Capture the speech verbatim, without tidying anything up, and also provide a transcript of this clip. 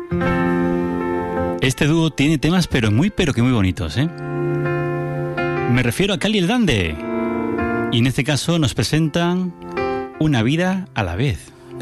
Este dúo tiene temas pero muy pero que muy bonitos, ¿eh? Me refiero a Cali el Dande. Y en este caso nos presentan Una vida a la vez.